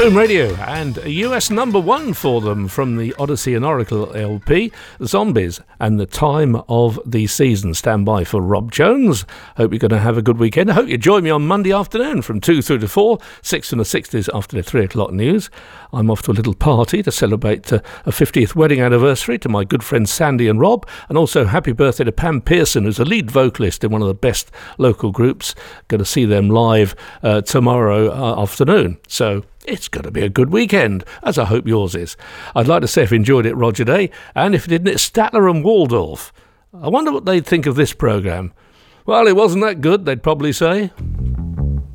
Boom Radio, and a US #1 for them from the Odyssey and Oracle LP, Zombies and the Time of the Season. Stand by for Rob Jones. Hope you're going to have a good weekend. I hope you join me on Monday afternoon from 2 through to 4, 6 and the 60s after the 3 o'clock news. I'm off to a little party to celebrate a 50th wedding anniversary to my good friends Sandy and Rob, and also happy birthday to Pam Pearson, who's a lead vocalist in one of the best local groups. Going to see them live tomorrow afternoon. So it's going to be a good weekend, as I hope yours is. I'd like to say if you enjoyed it, Roger Day, and if you didn't, it's Statler and Waldorf. I wonder what they'd think of this programme. Well, it wasn't that good, they'd probably say.